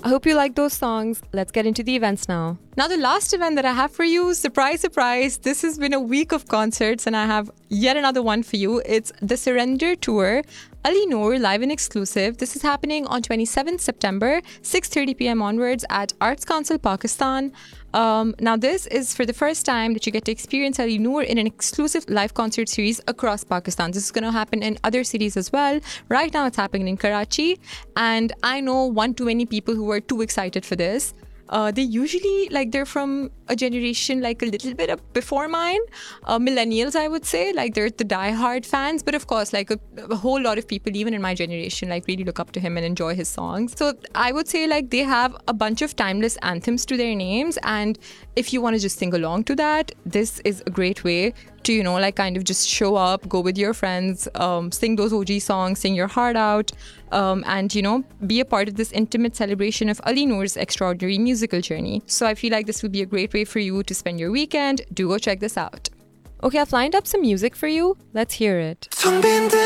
I hope you like those songs. Let's get into the events now. Now, the last event that I have for you, surprise, surprise, this has been a week of concerts and I have yet another one for you. It's the Surrender Tour, Ali Noor live and exclusive. This is happening on 27th September, 6:30 p.m. onwards at Arts Council, Pakistan. Now, this is for the first time that you get to experience Ali Noor in an exclusive live concert series across Pakistan. This is going to happen in other cities as well. Right now, it's happening in Karachi. And I know one too many people who are too excited for this. They usually, they're from a generation a little bit before mine. Millennials, I would say. They're the die-hard fans. But of course, a whole lot of people, even in my generation, really look up to him and enjoy his songs. So I would say, they have a bunch of timeless anthems to their names. And if you want to just sing along to that, this is a great way to, kind of just show up, go with your friends, sing those OG songs, sing your heart out, and, be a part of this intimate celebration of Ali Noor's extraordinary musical journey. So I feel like this will be a great way for you to spend your weekend. Do go check this out. Okay, I've lined up some music for you. Let's hear it.